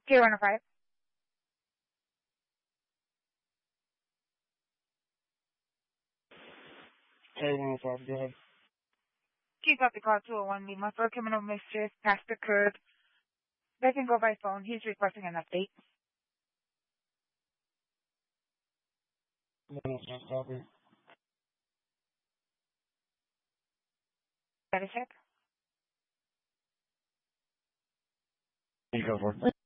K105. K105, go ahead. Keep up the call 201 Lima for criminal mischief past the curb. They can go by phone. He's requesting an update. 105, copy. That is it. You go for it.